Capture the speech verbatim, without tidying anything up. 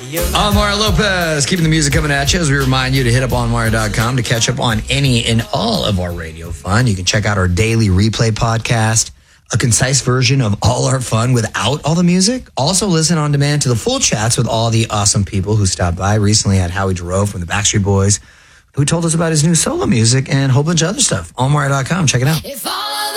Omar Lopez, keeping the music coming at you as we remind you to hit up on wire dot com to catch up on any and all of our radio fun. You can check out our daily replay podcast, a concise version of all our fun without all the music. Also listen on demand to the full chats with all the awesome people who stopped by. Recently had Howie Dorough from the Backstreet Boys, who told us about his new solo music and a whole bunch of other stuff. on wire dot com. Check it out.